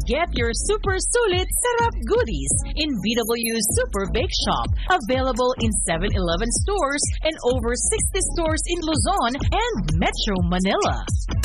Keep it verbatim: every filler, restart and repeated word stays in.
Get your super sulit sarap goodies in B W Super Bake Shop. Available in seven eleven stores and over sixty stores in Luzon and Metro Manila.